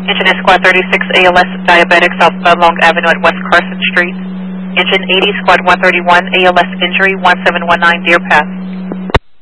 Engine is Squad 36 ALS Diabetic southbound Long Avenue at West Carson Street. Engine 80 Squad 131 ALS Injury 1719 Deer Path.